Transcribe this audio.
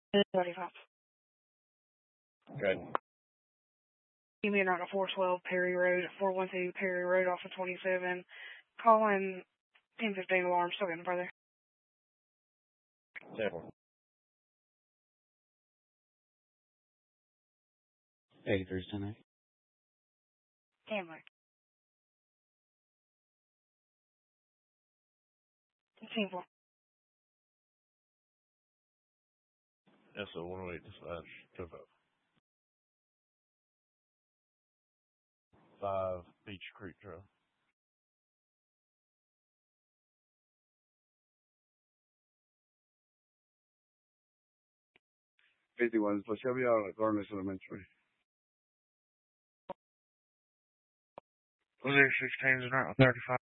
35. Good. Give me around 412 Perry Road, 412 Perry Road off of 27. Calling 1015 alarm, still getting further. 83 tonight. Camera. 10-4. SO 108 dispatch, took up. 5 Beach Creek Trail. '51 for Chevy out at Garnet Elementary. Was there 16s and 35?